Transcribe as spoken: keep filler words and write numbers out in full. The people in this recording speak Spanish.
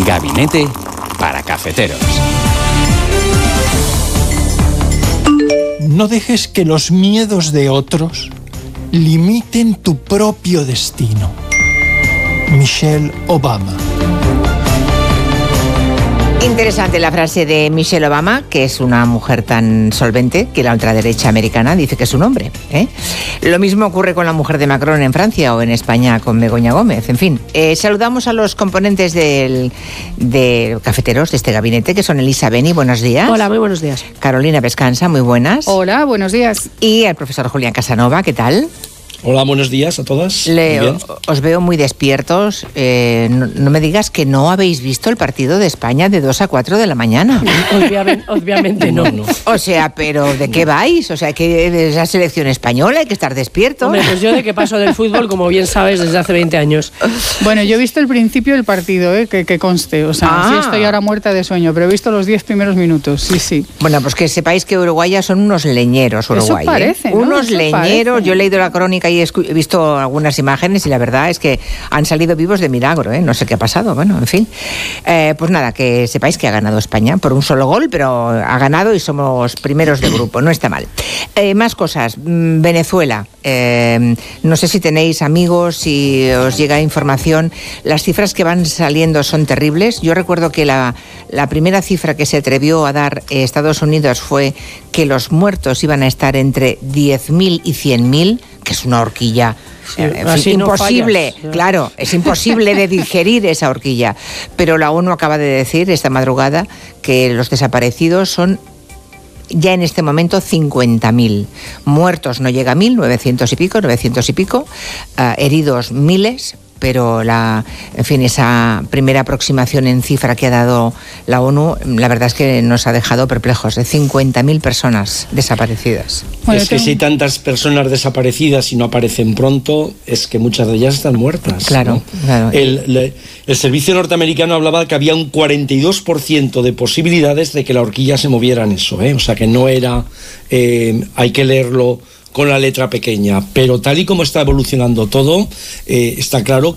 Gabinete para cafeteros. No dejes que los miedos de otros limiten tu propio destino. Michelle Obama. Interesante la frase de Michelle Obama, que es una mujer tan solvente que la ultraderecha americana dice que es un hombre, ¿eh? Lo mismo ocurre con la mujer de Macron en Francia o en España con Begoña Gómez. En fin, eh, saludamos a los componentes del, de cafeteros de este gabinete, que son Elisa Beni, buenos días. Hola, muy buenos días. Carolina Pescansa, muy buenas. Hola, buenos días. Y el profesor Julián Casanova, ¿qué tal? Hola, buenos días a todas. Le, os veo muy despiertos. Eh, no, no me digas que no habéis visto el partido de España de dos a cuatro de la mañana. Obviamente, obviamente no. no, no. O sea, ¿pero de qué vais? O sea, que es la selección española, hay que estar despiertos. Hombre, pues yo de que paso del fútbol, como bien sabes, desde hace veinte años. Bueno, yo he visto el principio del partido, ¿eh? que, que conste. O sea, Ah. sí estoy ahora muerta de sueño, pero he visto los diez primeros minutos, sí, sí. Bueno, pues que sepáis que Uruguay ya son unos leñeros, Uruguay. Eso parece, ¿eh? ¿no? Unos Eso leñeros. parece. Yo he leído la crónica y he, escu- he visto algunas imágenes y la verdad es que han salido vivos de milagro, ¿eh? No sé qué ha pasado, bueno, en fin. Eh, pues nada, que sepáis que ha ganado España por un solo gol, pero ha ganado y somos primeros de grupo, no está mal. Eh, más cosas. Mm, Venezuela. Eh, no sé si tenéis amigos, si os llega información. Las cifras que van saliendo son terribles. Yo recuerdo que la, la primera cifra que se atrevió a dar eh, Estados Unidos fue que los muertos iban a estar entre diez mil y cien mil, que es una horquilla Sí, eh, en así fin, no imposible, fallas. claro, es imposible de digerir esa horquilla. Pero la ONU acaba de decir esta madrugada que los desaparecidos son ya en este momento cincuenta mil. Muertos no llega a mil, novecientos y pico, novecientos y pico, uh, heridos miles, pero la, en fin, esa primera aproximación en cifra que ha dado la ONU, la verdad es que nos ha dejado perplejos, de cincuenta mil personas desaparecidas. Bueno, es que tengo- si hay tantas personas desaparecidas y no aparecen pronto, es que muchas de ellas están muertas. Claro, ¿no? claro. El, le- el servicio norteamericano hablaba que había un cuarenta y dos por ciento de posibilidades de que la horquilla se moviera en eso, ¿eh? O sea que no era, eh, hay que leerlo con la letra pequeña, pero tal y como está evolucionando todo, eh, está claro